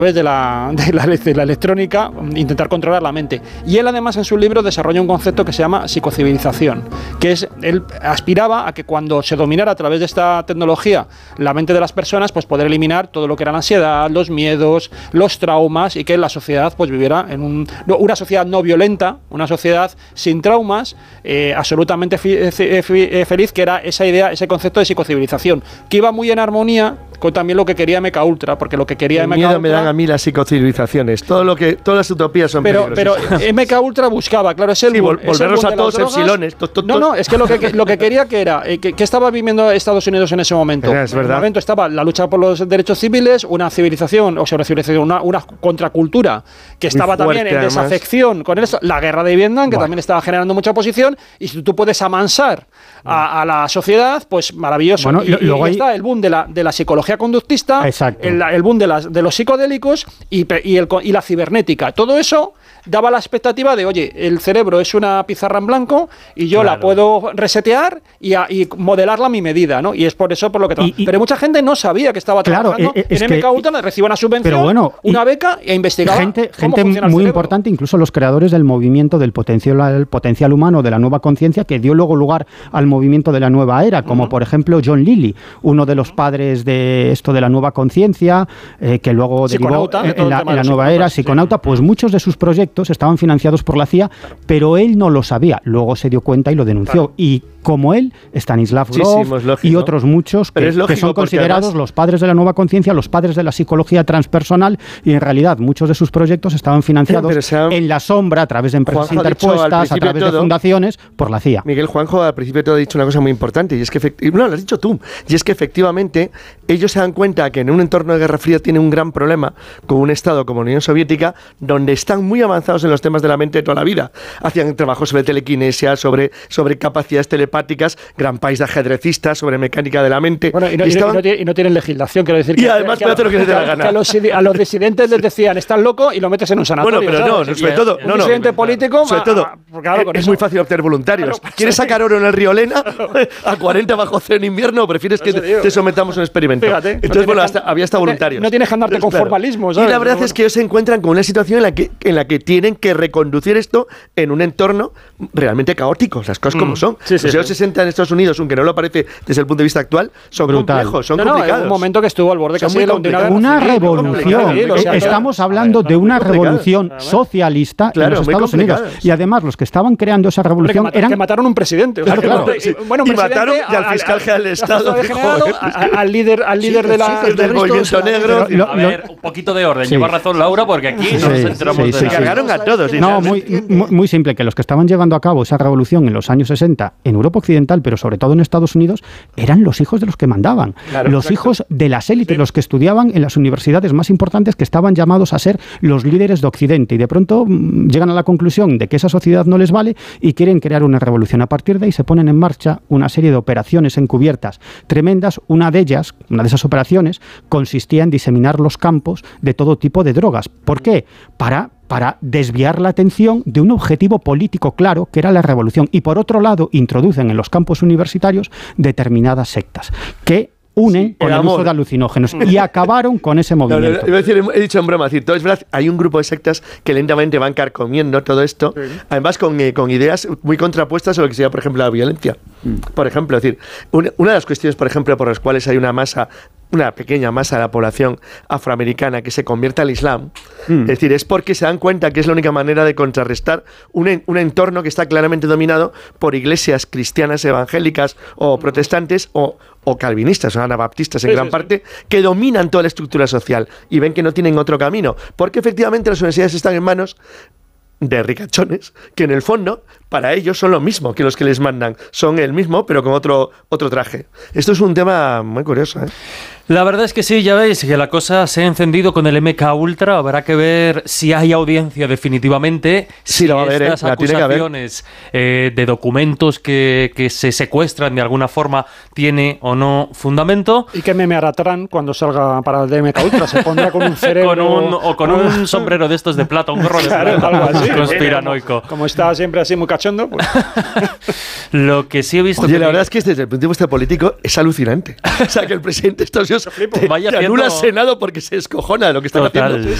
de la electrónica, intentar controlar la mente. Y él además en su libro desarrolla un concepto que se llama psicocivilización, que es, él aspiraba a que cuando se dominara a través de esta tecnología la mente de las personas, pues poder eliminar todo lo que era la ansiedad, los miedos, los traumas, y que la sociedad pues viviera en una sociedad no violenta, una sociedad sin traumas, absolutamente feliz, que era esa idea, ese concepto de psicocivilización, que iba muy en armonía con también lo que quería MK Ultra, porque lo que quería MK Ultra... me dan a mí las psicocivilizaciones. Todas las utopías son peligrosas. Pero MK Ultra buscaba, claro, es el boom. Volvernos a todos epsilones. No, es que lo que quería que era... que estaba viviendo Estados Unidos en ese momento. Es verdad. En ese momento estaba la lucha por los derechos civiles, una civilización, una contracultura, que estaba fuerte, también en desafección con eso, la guerra de Vietnam, que también estaba generando mucha oposición, y si tú puedes amansar a la sociedad, pues maravilloso. Bueno, y luego está el boom de la psicología conductista, el boom de los psicodélicos y la cibernética. Todo eso daba la expectativa de, oye, el cerebro es una pizarra en blanco y yo la puedo resetear y modelarla a mi medida, ¿no? Y es por eso por lo que pero mucha gente no sabía que estaba trabajando en MK Ultra, recibe una subvención, una beca e investigaba gente muy importante, incluso los creadores del movimiento del potencial humano, de la nueva conciencia, que dio luego lugar al movimiento de la nueva era, como por ejemplo John Lilly, uno de los padres de esto de la nueva conciencia, que luego derivó en la nueva era, psiconauta. Pues muchos de sus proyectos estaban financiados por la CIA, pero él no lo sabía. Luego se dio cuenta y lo denunció. Y como él, Stanislav Grof y otros muchos que son considerados además los padres de la nueva conciencia, los padres de la psicología transpersonal, y en realidad muchos de sus proyectos estaban financiados en la sombra, a través de empresas interpuestas, a través de fundaciones, por la CIA. Miguel, Juanjo, al principio te ha dicho una cosa muy importante, y es que lo has dicho tú, y es que efectivamente ellos se dan cuenta que en un entorno de Guerra Fría tiene un gran problema con un Estado como la Unión Soviética, donde están muy avanzados en los temas de la mente de toda la vida. Hacían trabajos sobre telequinesia, sobre capacidades telepáticas, gran país de ajedrecistas, sobre mecánica de la mente. Bueno, y no tienen legislación, quiero decir. Y además puede hacer lo que les dé la gana. A los disidentes les decían, estás loco, y lo metes en un sanatorio. Bueno, pero sobre todo... Un disidente político... Sobre todo, es muy fácil obtener voluntarios. Claro, ¿Quieres sacar oro en el río Lena a 40 bajo cero en invierno, o prefieres que te sometamos a un experimento? Fíjate, entonces, había hasta voluntarios. No tienes que andarte con formalismo, ¿sabes? Y la verdad es que ellos se encuentran con una situación en la que tienen que reconducir esto en un entorno realmente caótico, las cosas como son. Los años 60 en Estados Unidos, aunque no lo parece desde el punto de vista actual, son complejos, son complicados. Un momento que estuvo al borde casi de una revolución. Estamos hablando de una revolución socialista en los Estados Unidos. Y además, los que estaban creando esa revolución eran... que mataron un presidente. Claro. Bueno, y mataron al fiscal general del Estado. Al líder del movimiento negro. A ver, un poquito de orden. Lleva razón Laura, porque aquí nos enteramos de... Se cargaron a todos. No, muy simple, que los que estaban llevando a cabo esa revolución en los años 60 en Europa Occidental, pero sobre todo en Estados Unidos, eran los hijos de los que mandaban. Los hijos de las élites, los que estudiaban en las universidades más importantes, que estaban llamados a ser los líderes de Occidente, y de pronto llegan a la conclusión de que esa sociedad no les vale y quieren crear una revolución. A partir de ahí se ponen en marcha una serie de operaciones encubiertas tremendas. Una de esas operaciones consistía en diseminar los campos de todo tipo de drogas. ¿Por qué? Para desviar la atención de un objetivo político claro, que era la revolución. Y por otro lado, introducen en los campos universitarios determinadas sectas que unen con el uso de alucinógenos, y acabaron con ese movimiento. He dicho en broma, es verdad, hay un grupo de sectas que lentamente van carcomiendo todo esto, además con ideas muy contrapuestas a lo que sería, por ejemplo, la violencia. Por ejemplo, es decir, una de las cuestiones, por ejemplo, por las cuales hay una pequeña masa de la población afroamericana que se convierte al Islam, es decir, es porque se dan cuenta que es la única manera de contrarrestar un entorno que está claramente dominado por iglesias cristianas evangélicas o protestantes o calvinistas o anabaptistas en gran parte, que dominan toda la estructura social y ven que no tienen otro camino, porque efectivamente las universidades están en manos de ricachones, que en el fondo para ellos son lo mismo que los que les mandan, son el mismo pero con otro traje. Esto es un tema muy curioso, ¿eh? La verdad es que sí, ya veis que la cosa se ha encendido con el MK Ultra. Habrá que ver si hay audiencia definitivamente, sí, lo va a haber, estas acusaciones de documentos que se secuestran de alguna forma tiene o no fundamento. Y que meme hará Trump cuando salga para el MK Ultra, se pondrá con un cerebro con un sombrero de estos de plata, un gorro de plata, algo así, conspiranoico. Como está siempre así muy cachondo, pues. Lo que sí he visto... Oye, la verdad es que desde el punto de vista político es alucinante. O sea, que el presidente de Estados Unidos Unidos te anula el Senado porque se descojona de lo que están haciendo.